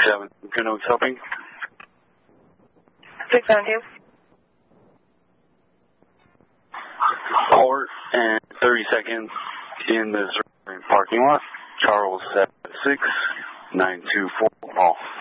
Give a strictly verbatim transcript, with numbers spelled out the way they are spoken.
seven. Canucks helping. six seven two. Port and thirty seconds in the parking lot. Charles seven six nine two four. All.